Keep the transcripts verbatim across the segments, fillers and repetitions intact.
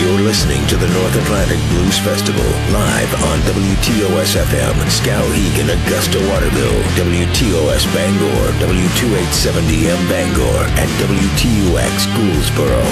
You're listening to the North Atlantic Blues Festival, live on W T O S F M, Skowhegan, Augusta, Waterville, W T O S Bangor, W twenty-eight seventy M Bangor, and W T U X Gouldsboro.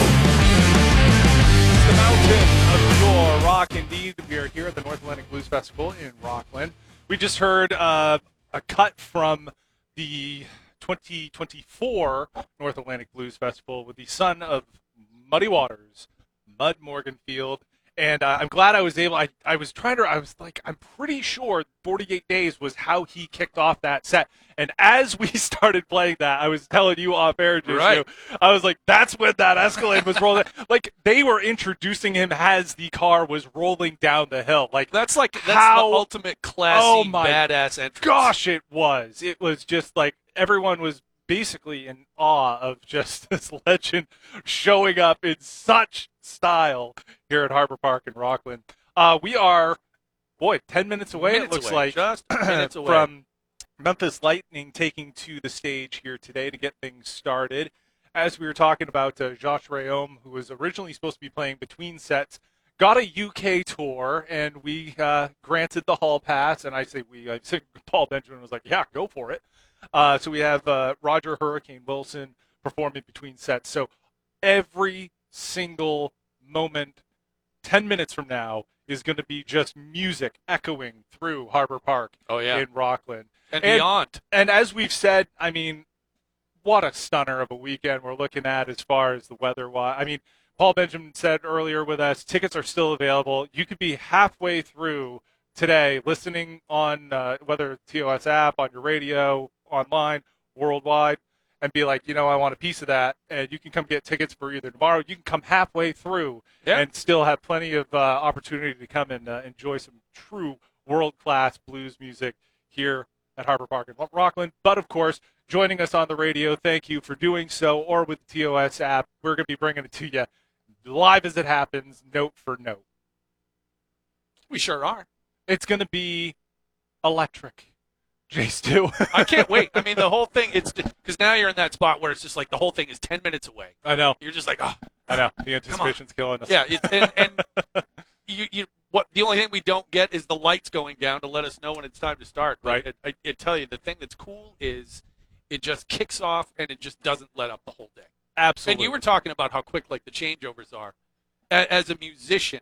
It's the mountain of your rock, indeed. We are here at the North Atlantic Blues Festival in Rockland. We just heard uh, a cut from the twenty twenty-four North Atlantic Blues Festival with the son of Muddy Waters, Mud Morganfield, and uh, I'm glad I was able, I, I was trying to, I was like, I'm pretty sure forty-eight Days was how he kicked off that set, and as we started playing that, I was telling you off air, J C, right. I was like, that's when that Escalade was rolling, like, they were introducing him as the car was rolling down the hill, like, That's like, that's how, the ultimate classy, oh my badass entrance. Gosh, it was, it was just like, everyone was basically in awe of just this legend showing up in such style here at Harbor Park in Rockland. Uh, we are, boy, ten minutes away, minutes it looks away, like, just minutes away. from Memphis Lightning taking to the stage here today to get things started. As we were talking about uh, Josh Rayom, who was originally supposed to be playing between sets, got a U K tour, and we uh, granted the hall pass, and I say we, I say Paul Benjamin was like, yeah, go for it. Uh, so we have uh, Roger Hurricane Wilson performing between sets. So every single moment, ten minutes from now, is going to be just music echoing through Harbor Park Oh, yeah. in Rockland. and, and- beyond. And as we've said, I mean, what a stunner of a weekend we're looking at as far as the weather. I mean, Paul Benjamin said earlier with us, tickets are still available. You could be halfway through today listening on uh, whether T O S app, on your radio, online, worldwide, and be like, you know, I want a piece of that, and you can come get tickets for either tomorrow. You can come halfway through Yeah. and still have plenty of uh, opportunity to come and uh, enjoy some true world-class blues music here at Harbor Park in Rockland. But, of course, joining us on the radio, thank you for doing so, or with the T O S app. We're going to be bringing it to you live as it happens, note for note. We sure are. It's going to be electric. Jace, too. I can't wait. I mean, the whole thing, it's because now you're in that spot where it's just like the whole thing is ten minutes away. I know. You're just like, oh. I know. The anticipation's killing us. Yeah, it's, and, and you, you, what the only thing we don't get is the lights going down to let us know when it's time to start. But Right. I, I, I tell you, the thing that's cool is it just kicks off and it just doesn't let up the whole day. Absolutely. And you were talking about how quick like the changeovers are. A- As a musician,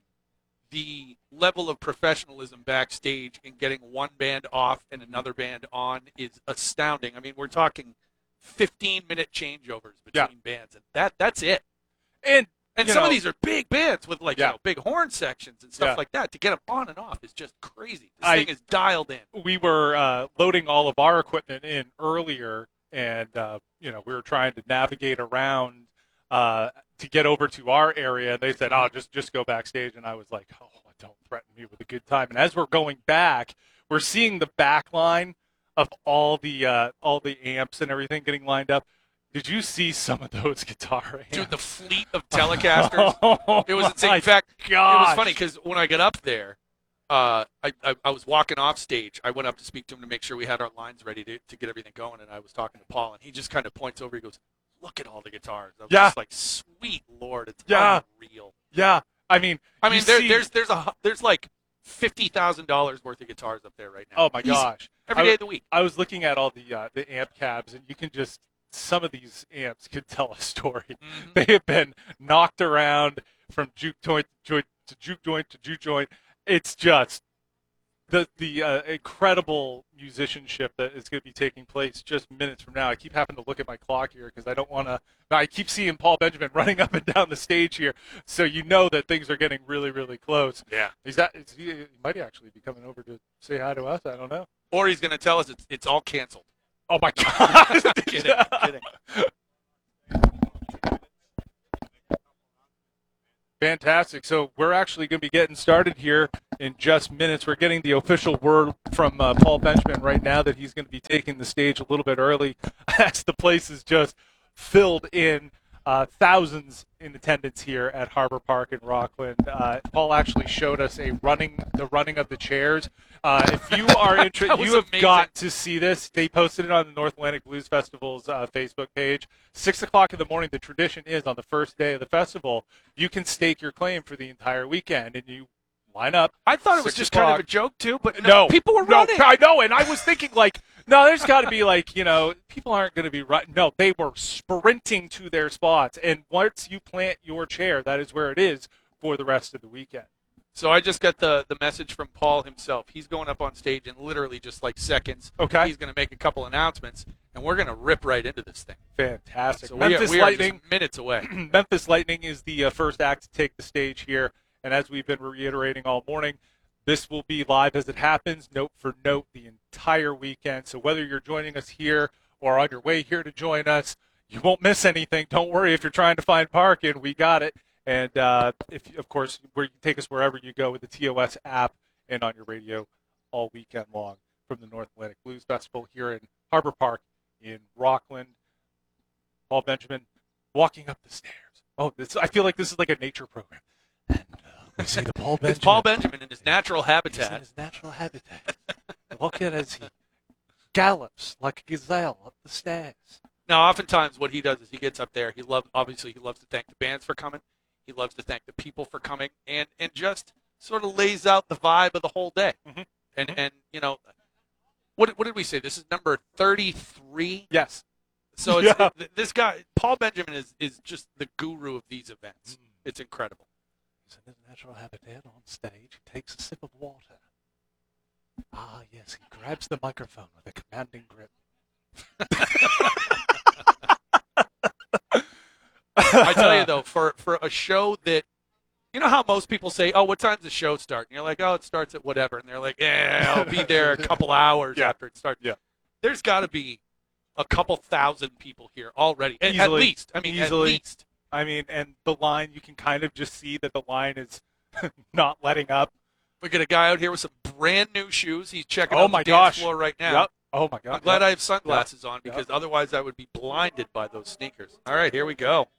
the level of professionalism backstage in getting one band off and another band on is astounding. I mean, we're talking fifteen-minute changeovers between Yeah. bands, and that that's it. And, And you some know, of these are big bands with like Yeah. you know big horn sections and stuff Yeah. like that. To get them on and off is just crazy. This I- thing is dialed in. we were uh, loading all of our equipment in earlier, and uh, you know we were trying to navigate around uh, to get over to our area. They said, "Oh, just just go backstage," and I was like, "Oh, don't threaten me with a good time." And as we're going back, we're seeing the back line of all the uh, all the amps and everything getting lined up. Did you see some of those guitar amps? Dude, the fleet of Telecasters. Oh, It was insane. my In fact, it was gosh. funny because when I got up there, uh, I, I I was walking off stage. I went up to speak to him to make sure we had our lines ready to, to get everything going, and I was talking to Paul, and he just kind of points over. He goes, "Look at all the guitars." I was Yeah. just like, "Sweet Lord, it's Yeah. unreal." Yeah, I mean, I mean, you there, see- there's there's a there's like fifty thousand dollars worth of guitars up there right now. Oh my Easy. gosh! Every I day w- of the week. I was looking at all the uh, the amp cabs, and you can just some of these amps could tell a story. Mhm. They have been knocked around from juke joint to joint to juke joint to juke joint. It's just the the uh, incredible musicianship that is going to be taking place just minutes from now. I keep having to look at my clock here because I don't want to. I keep seeing Paul Benjamin running up and down the stage here, so you know that things are getting really, really close. Yeah. Is that? Is he, he might actually be coming over to say hi to us. I don't know. Or he's going to tell us it's it's all canceled. Oh my God! kidding, kidding. Fantastic. So we're actually going to be getting started here in just minutes. We're getting the official word from uh, Paul Benjamin right now that he's going to be taking the stage a little bit early as the place is just filled in. Uh, thousands in attendance here at Harbor Park in Rockland. Uh, Paul actually showed us a running, the running of the chairs. Uh, if you are interested, you have amazing. got to see this. They posted it on the North Atlantic Blues Festival's uh, Facebook page. Six o'clock in the morning. The tradition is on the first day of the festival, you can stake your claim for the entire weekend, and you line up. I thought it was six just o'clock. kind of a joke too, but no, No, people were no, running. I know, and I was thinking like, no, there's got to be like, you know, people aren't going to be right. No, they were sprinting to their spots, and once you plant your chair, that is where it is for the rest of the weekend. So I just got the, the message from Paul himself. He's going up on stage in literally just like seconds. Okay. He's going to make a couple announcements, and we're going to rip right into this thing. Fantastic. So we are, Memphis we are Lightning. just minutes away. Memphis Lightning is the uh, first act to take the stage here, and as we've been reiterating all morning, this will be live as it happens, note for note, the entire weekend. So whether you're joining us here or on your way here to join us, you won't miss anything. Don't worry if you're trying to find parking. We got it. And, uh, if of course, where you can take us wherever you go with the T O S app and on your radio all weekend long from the North Atlantic Blues Festival here in Harbor Park in Rockland. Paul Benjamin walking up the stairs. Oh, this, I feel like this is like a nature program. And, uh, we see the Paul Benjamin. It's Paul Benjamin in his natural He's in habitat. his natural habitat. Look at as he gallops like a gazelle up the stairs. Now, oftentimes what he does is he gets up there. He loves, obviously, he loves to thank the bands for coming. He loves to thank the people for coming, and, and just sort of lays out the vibe of the whole day. Mm-hmm. And and you know, what what did we say? This is number thirty-three. Yes. So it's, Yeah. it, this guy, Paul Benjamin, is is just the guru of these events. Mm. It's incredible. He's in his natural habitat on stage. He takes a sip of water. Ah, yes, he grabs the microphone with a commanding grip. I tell you though, for for a show that, you know how most people say, "Oh, what time's the show start?" And you're like, "Oh, it starts at whatever," and they're like, "Yeah, I'll be there a couple hours Yeah. after it starts." Yeah. There's got to be a couple thousand people here already, at, at Easily. least. I mean, Easily. at least. I mean, and the line, you can kind of just see that the line is not letting up. We got a guy out here with some brand new shoes. He's checking Oh out my the dance gosh. floor right now. Yep. Oh, my God. I'm glad Yep. I have sunglasses on Yep. because otherwise I would be blinded by those sneakers. All right, here we go.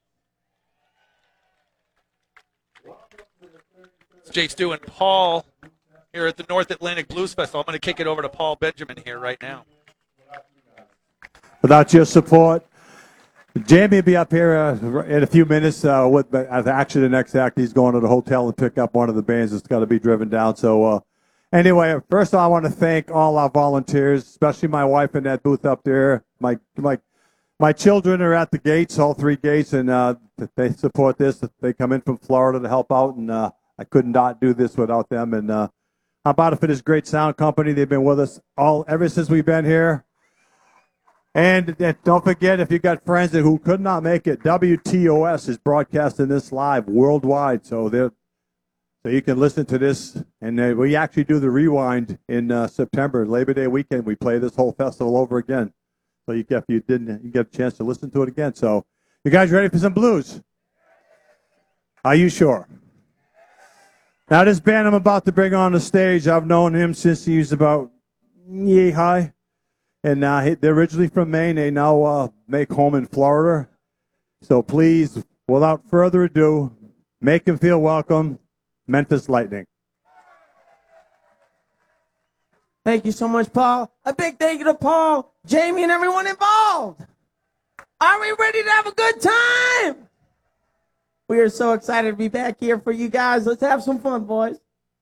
It's Jake Stu and Paul here at the North Atlantic Blues Festival. I'm going to kick it over to Paul Benjamin here right now. Without your support, Jamie will be up here uh, in a few minutes. Uh, with uh, actually the next act, he's going to the hotel and pick up one of the bands that's got to be driven down. So uh, anyway, first of all, I want to thank all our volunteers, especially my wife in that booth up there. My my my children are at the gates, all three gates, and uh, they support this. They come in from Florida to help out, and uh, I could not do this without them. And uh, how about it for this great sound company? They've been with us all ever since we've been here. And uh, don't forget, if you got friends that who could not make it, W T O S is broadcasting this live worldwide, so they're so you can listen to this. And uh, we actually do the rewind in uh, September, Labor Day weekend. We play this whole festival over again, so you get if you didn't, you get a chance to listen to it again. So, you guys ready for some blues? Are you sure? Now, this band I'm about to bring on the stage, I've known him since he was about yay high. And uh, they're originally from Maine. They now uh, make home in Florida. So please, without further ado, make them feel welcome, Memphis Lightning. Thank you so much, Paul. A big thank you to Paul, Jamie, and everyone involved. Are we ready to have a good time? We are so excited to be back here for you guys. Let's have some fun, boys.